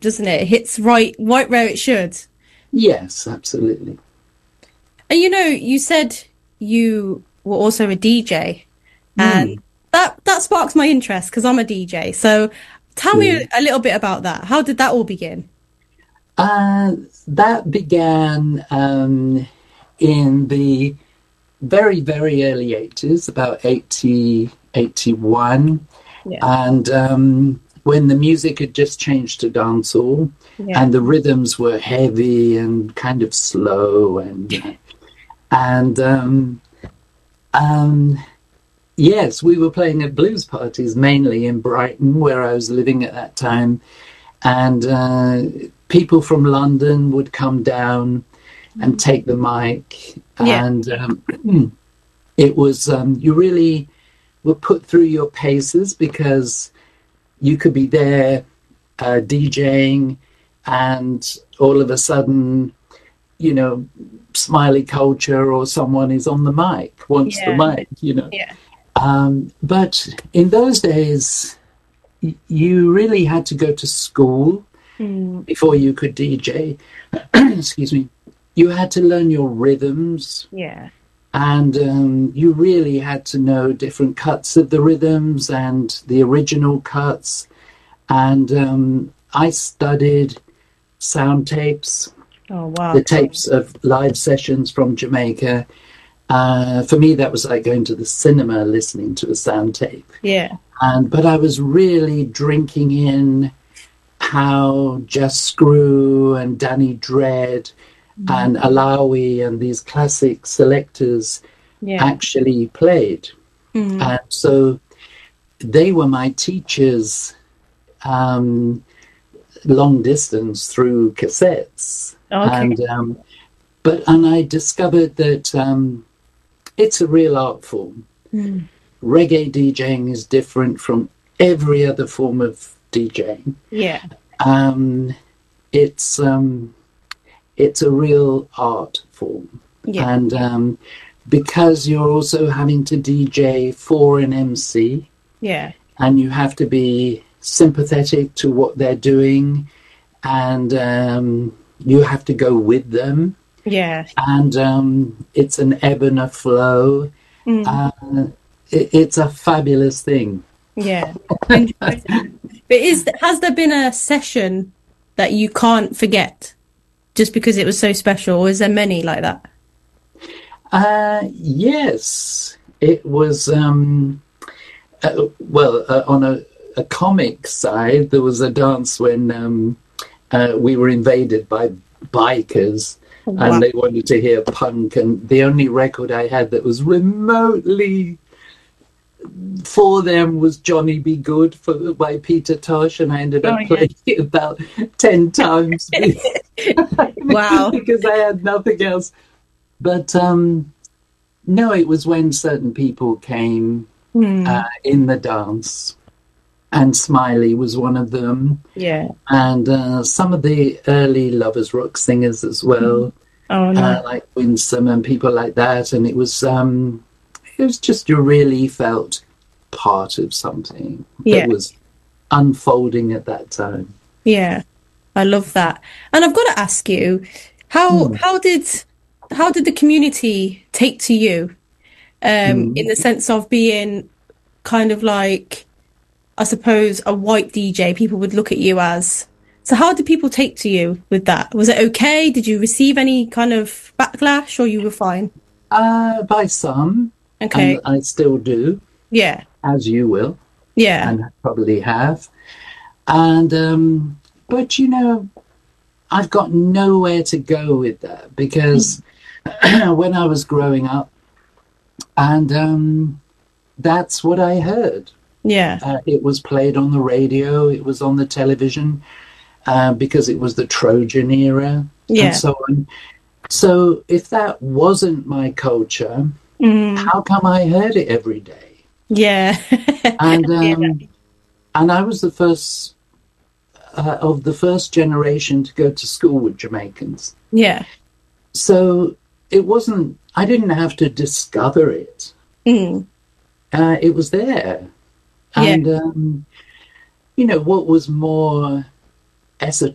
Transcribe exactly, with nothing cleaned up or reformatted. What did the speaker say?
doesn't it? It hits right, right where it should. Yes, absolutely. And you know, you said you were also a D J, and Hmm. that that sparks my interest because I'm a D J. So tell me Good. a little bit about that. How did that all begin? Uh, that began um, in the very, very early eighties, about eighty, eighty-one. Yeah, And um, when the music had just changed to dancehall yeah, and the rhythms were heavy and kind of slow and uh, and um, um, yes, we were playing at blues parties mainly in Brighton, where I was living at that time, and uh, people from London would come down and take the mic, yeah, and um, it was um, you really were put through your paces because you could be there uh, DJing, and all of a sudden, you know, Smiley Culture or someone is on the mic, wants the yeah, mic, you know. yeah. Um, but in those days, y- you really had to go to school Mm, before you could D J. Excuse me. You had to learn your rhythms, yeah, and um, you really had to know different cuts of the rhythms and the original cuts. And um, I studied sound tapes, oh wow, the tapes of live sessions from Jamaica. Uh, for me, that was like going to the cinema listening to a sound tape. yeah, And but I was really drinking in how Just Screw and Danny Dredd mm, and Alawi and these classic selectors yeah, actually played. mm, And so they were my teachers, um, long distance through cassettes. okay, And um, but and I discovered that um, it's a real art form. mm, Reggae DJing is different from every other form of DJing. yeah, Um, it's um, it's a real art form, yeah, and um, because you're also having to D J for an M C, yeah, and you have to be sympathetic to what they're doing, and um, you have to go with them, yeah, and um, it's an ebb and a flow. mm, Uh, it, it's a fabulous thing. yeah. one hundred percent. But is has there been a session that you can't forget just because it was so special, or is there many like that? Uh, yes, it was. Um, uh, well, uh, on a, a comic side, there was a dance when um, uh, we were invaded by bikers and Wow. they wanted to hear punk. And the only record I had that was remotely for them was Johnny Be Good for, by Peter Tosh. And I ended Oh up yeah. playing it about ten times Wow. because I had nothing else. But um, no, it was when certain people came uh, Hmm. in the dance, and Smiley was one of them, Yeah. and uh, some of the early Lovers Rock singers as Mhm. well, Oh uh, no. like Winsome and people like that. And it was um, it was just you really felt part of something that Yeah. was unfolding at that time. Yeah. I love that. And I've got to ask you, how Hmm. how did how did the community take to you? Um, in Hmm. the sense of being kind of like, I suppose, a white D J, people would look at you as. So how did people take to you with that? Was it okay? Did you receive any kind of backlash or you were fine? Uh, by some, and Okay. I still do, Yeah. as you will, Yeah. and probably have. And um, but you know, I've got nowhere to go with that because when I was growing up, and um, that's what I heard. Yeah. Uh, it was played on the radio, it was on the television, uh, because it was the Trojan era and Yeah. so on. So if that wasn't my culture, Mm. how come I heard it every day? Yeah. And Yeah. um, and I was the first uh, of the first generation to go to school with Jamaicans. Yeah. So it wasn't, I didn't have to discover it. Mm. Uh, it was there. Yeah. And, um, you know, what was more esoteric